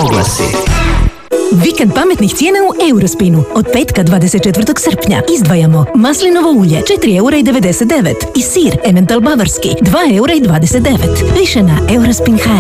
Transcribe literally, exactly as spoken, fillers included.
oglasi. Vikend pametnih cijena u Eurospinu. Od petka dvadeset četvrtog srpnja izdvajamo maslinovo ulje četiri eura i devedeset devet i sir Emmental bavarski dva eura i dvadeset devet. Više na eurospin